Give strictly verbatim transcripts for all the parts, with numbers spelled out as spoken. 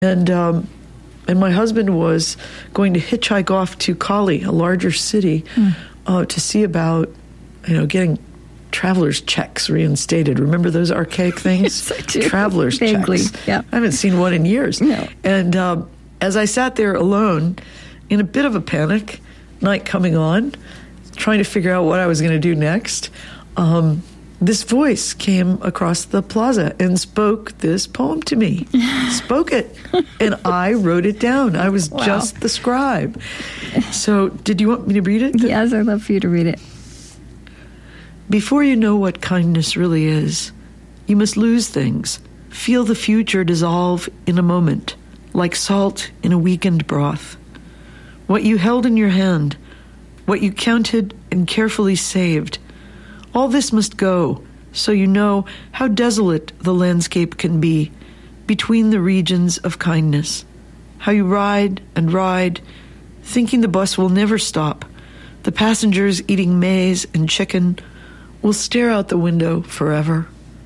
And um, and my husband was going to hitchhike off to Cali, a larger city, mm. uh, to see about, you know, getting traveler's checks reinstated. Remember those archaic things? Yes, I do. Traveler's Vaguely, checks. yeah. I haven't seen one in years. No. And um, as I sat there alone, in a bit of a panic, night coming on, trying to figure out what I was going to do next, um, this voice came across the plaza and spoke this poem to me. Spoke it. And I wrote it down. I was wow. just the scribe. So did you want me to read it? Yes, I'd love for you to read it. Before you know what kindness really is, you must lose things, feel the future dissolve in a moment, like salt in a weakened broth. What you held in your hand, what you counted and carefully saved, all this must go, so you know how desolate the landscape can be between the regions of kindness, how you ride and ride, thinking the bus will never stop, the passengers eating maize and chicken will stare out the window forever.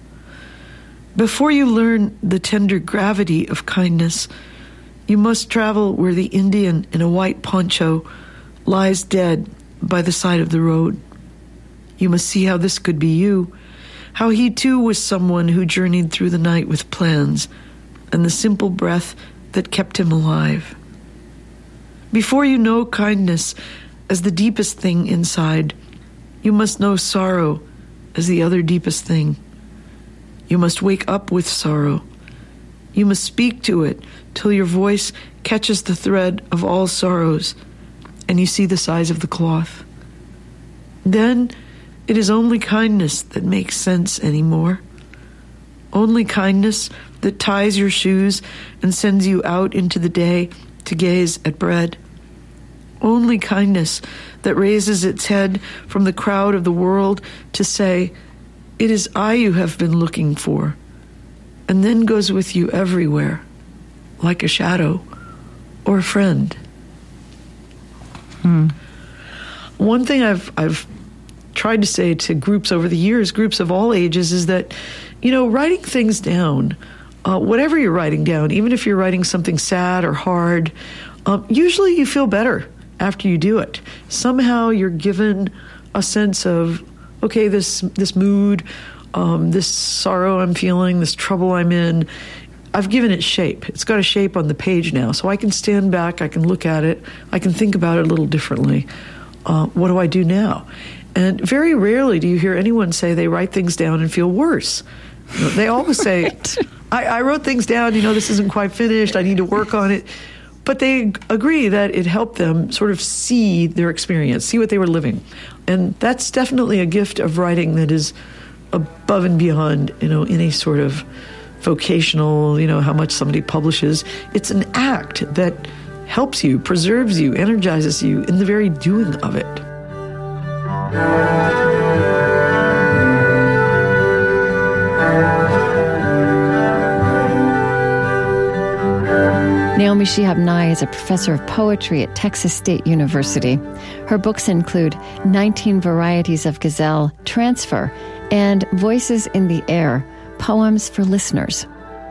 Before you learn the tender gravity of kindness, you must travel where the Indian in a white poncho lies dead by the side of the road. You must see how this could be you, how he too was someone who journeyed through the night with plans and the simple breath that kept him alive. Before you know kindness as the deepest thing inside, you must know sorrow as the other deepest thing. You must wake up with sorrow. You must speak to it till your voice catches the thread of all sorrows and you see the size of the cloth. Then it is only kindness that makes sense anymore. Only kindness that ties your shoes and sends you out into the day to gaze at bread. Only kindness that raises its head from the crowd of the world to say, "It is I you have been looking for," and then goes with you everywhere, like a shadow or a friend. Hmm. One thing I've I've tried to say to groups over the years, groups of all ages, is that, you know, writing things down, uh, whatever you're writing down, even if you're writing something sad or hard, um, usually you feel better after you do it. Somehow you're given a sense of, okay, this this mood, um, this sorrow I'm feeling, this trouble I'm in, I've given it shape. It's got a shape on the page now, so I can stand back, I can look at it, I can think about it a little differently. Uh, what do I do now? And very rarely do you hear anyone say they write things down and feel worse. You know, they always say, right. I, I wrote things down, you know, this isn't quite finished, I need to work on it. But they agree that it helped them sort of see their experience, see what they were living. And that's definitely a gift of writing that is above and beyond, you know, any sort of vocational, you know, how much somebody publishes. It's an act that helps you, preserves you, energizes you in the very doing of it. Naomi Shihab Nye is a professor of poetry at Texas State University. Her books include nineteen Varieties of Gazelle, Transfer, and Voices in the Air, Poems for Listeners.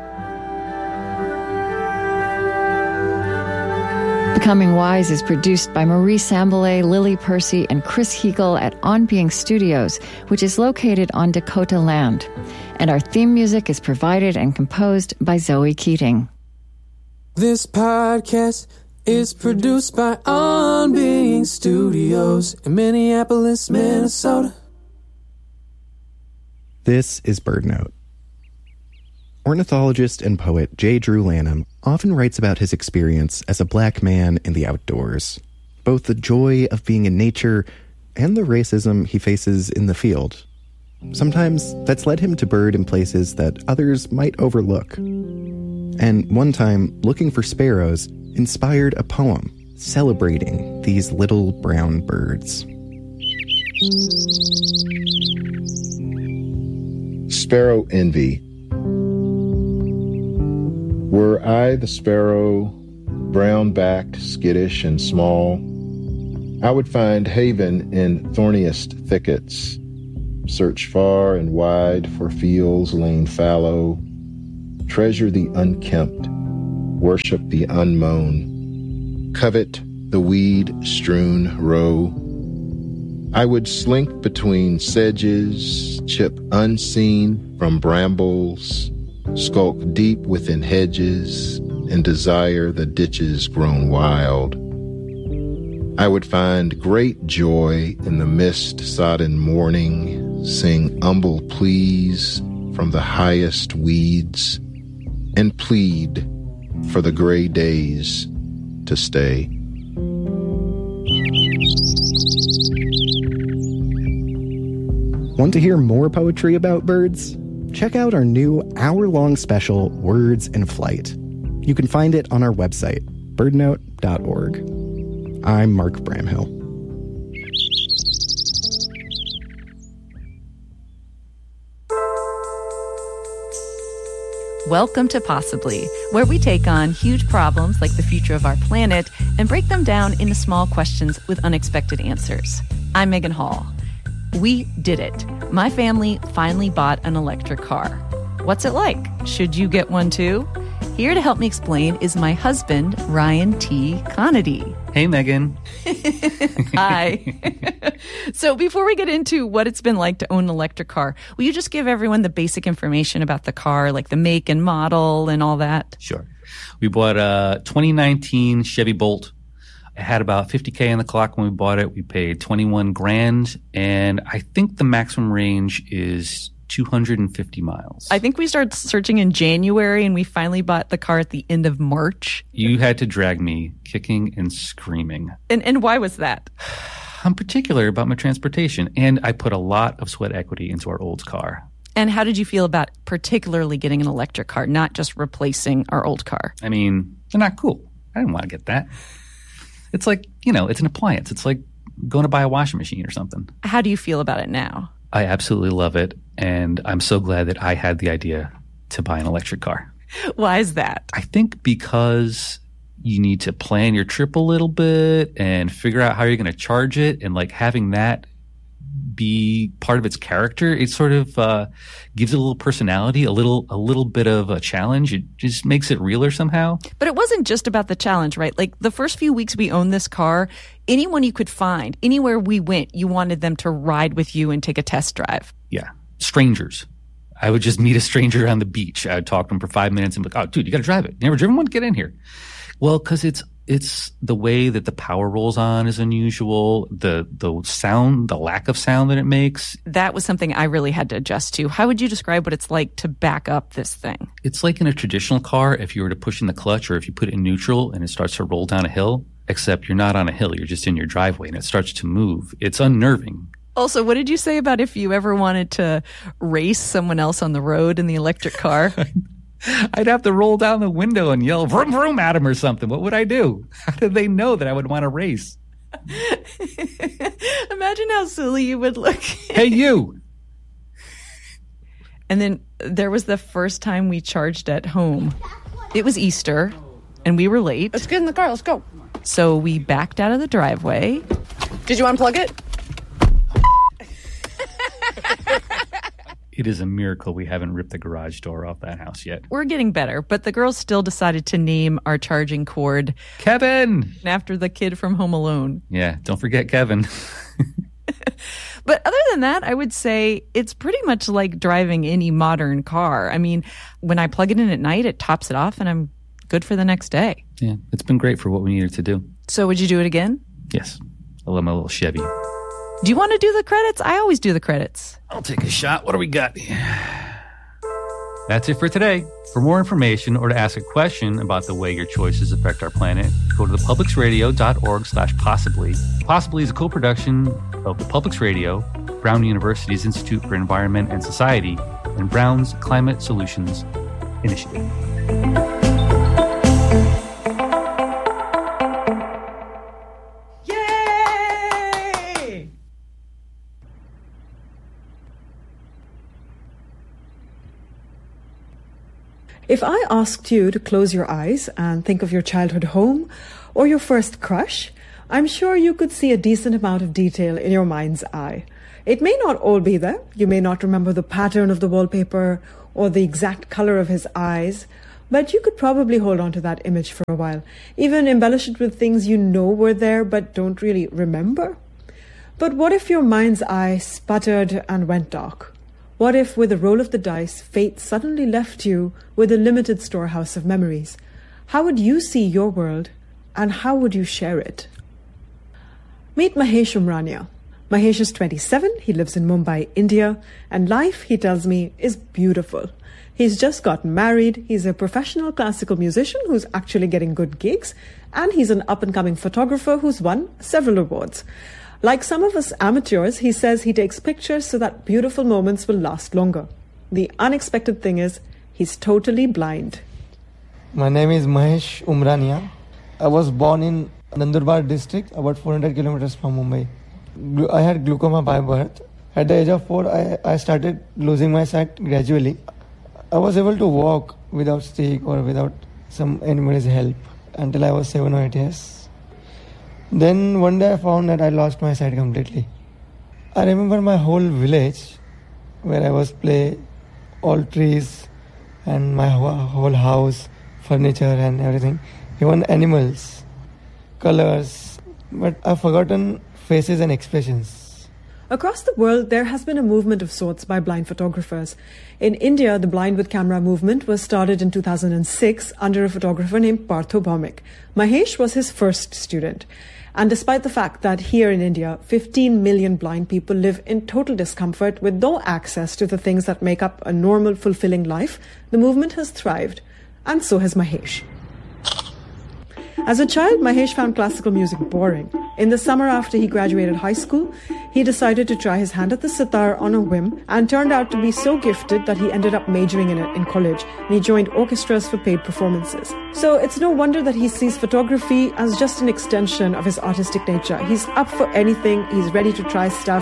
Becoming Wise is produced by Marie Sambilay, Lily Percy, and Chris Heagle at On Being Studios, which is located on Dakota land. And our theme music is provided and composed by Zoe Keating. This podcast is produced by On Being Studios in Minneapolis, Minnesota. This is BirdNote. Ornithologist and poet J. Drew Lanham often writes about his experience as a black man in the outdoors, both the joy of being in nature and the racism he faces in the field. Sometimes that's led him to bird in places that others might overlook. And one time, looking for sparrows inspired a poem celebrating these little brown birds. Sparrow Envy. Were I the sparrow, brown-backed, skittish, and small, I would find haven in thorniest thickets, search far and wide for fields lain fallow, treasure the unkempt, worship the unmown, covet the weed-strewn row. I would slink between sedges, chip unseen from brambles, skulk deep within hedges, and desire the ditches grown wild. I would find great joy in the mist-sodden morning, sing humble pleas from the highest weeds, and plead for the gray days to stay. Want to hear more poetry about birds? Check out our new hour-long special, Words in Flight. You can find it on our website, birdnote dot org. I'm Mark Bramhill. Welcome to Possibly, where we take on huge problems like the future of our planet and break them down into small questions with unexpected answers. I'm Megan Hall. We did it. My family finally bought an electric car. What's it like? Should you get one too? Here to help me explain is my husband, Ryan T. Conady. Hey, Megan. Hi. So before we get into what it's been like to own an electric car, will you just give everyone the basic information about the car, like the make and model and all that? Sure. We bought a twenty nineteen Chevy Bolt. It had about fifty K on the clock when we bought it. We paid twenty-one grand, and I think the maximum range is two hundred fifty miles. I think we started searching in January, and we finally bought the car at the end of March. You had to drag me kicking and screaming. And and why was that? I'm particular about my transportation, and I put a lot of sweat equity into our old car. And how did you feel about particularly getting an electric car, not just replacing our old car? I mean, they're not cool. I didn't want to get that. It's like, you know, it's an appliance. It's like going to buy a washing machine or something. How do you feel about it now? I absolutely love it, and I'm so glad that I had the idea to buy an electric car. Why is that? I think because you need to plan your trip a little bit and figure out how you're going to charge it, and like having that be part of its character, it sort of uh, gives it a little personality, a little a little bit of a challenge. It just makes it realer somehow. But it wasn't just about the challenge, right? Like the first few weeks we owned this car, anyone you could find, anywhere we went, you wanted them to ride with you and take a test drive. Yeah. Strangers. I would just meet a stranger on the beach. I would talk to him for five minutes and be like, oh, dude, you got to drive it. You never driven one? Get in here. Well, because it's It's the way that the power rolls on is unusual. The the sound, the lack of sound that it makes. That was something I really had to adjust to. How would you describe what it's like to back up this thing? It's like in a traditional car, if you were to push in the clutch or if you put it in neutral and it starts to roll down a hill, except you're not on a hill, you're just in your driveway and it starts to move. It's unnerving. Also, what did you say about if you ever wanted to race someone else on the road in the electric car? I'd have to roll down the window and yell vroom vroom at him or something. What would I do? How did they know that I would want to race? Imagine how silly you would look. Hey, you. And then there was the first time we charged at home. It was Easter, and we were late. Let's get in the car. Let's go. So we backed out of the driveway. Did you unplug it? It is a miracle we haven't ripped the garage door off that house yet. We're getting better, but the girls still decided to name our charging cord Kevin, after the kid from Home Alone. Yeah, don't forget Kevin. But other than that, I would say it's pretty much like driving any modern car. I mean, when I plug it in at night, it tops it off and I'm good for the next day. Yeah, it's been great for what we needed to do. So would you do it again? Yes. I love my little Chevy. Do you want to do the credits? I always do the credits. I'll take a shot. What do we got here? That's it for today. For more information or to ask a question about the way your choices affect our planet, go to the publics radio dot org slash possibly. Possibly is a co-production of the Publics Radio, Brown University's Institute for Environment and Society, and Brown's Climate Solutions Initiative. If I asked you to close your eyes and think of your childhood home or your first crush, I'm sure you could see a decent amount of detail in your mind's eye. It may not all be there. You may not remember the pattern of the wallpaper or the exact color of his eyes, But you could probably hold on to that image for a while, even embellish it with things you know were there but don't really remember. But what if your mind's eye sputtered and went dark? What if, with a roll of the dice, fate suddenly left you with a limited storehouse of memories? How would you see your world, and how would you share it? Meet Mahesh Umrania. Mahesh is twenty-seven, he lives in Mumbai, India, and life, he tells me, is beautiful. He's just gotten married, he's a professional classical musician who's actually getting good gigs, and he's an up-and-coming photographer who's won several awards. Like some of us amateurs, he says he takes pictures so that beautiful moments will last longer. The unexpected thing is, he's totally blind. My name is Mahesh Umrania. I was born in Nandurbar district, about four hundred kilometers from Mumbai. I had glaucoma by birth. At the age of four, I, I started losing my sight gradually. I was able to walk without stick or without some anybody's help until I was seven or eight years. Then one day I found that I lost my sight completely. I remember my whole village where I was play, all trees and my whole house, furniture and everything, even animals, colors, but I've forgotten faces and expressions. Across the world, there has been a movement of sorts by blind photographers. In India, the Blind with Camera movement was started in two thousand six under a photographer named Partho Bhaumik. Mahesh was his first student. And despite the fact that here in India, fifteen million blind people live in total discomfort with no access to the things that make up a normal, fulfilling life, the movement has thrived. And so has Mahesh. As a child, Mahesh found classical music boring. In the summer after he graduated high school, he decided to try his hand at the sitar on a whim and turned out to be so gifted that he ended up majoring in it in college, and he joined orchestras for paid performances. So it's no wonder that he sees photography as just an extension of his artistic nature. He's up for anything, he's ready to try stuff,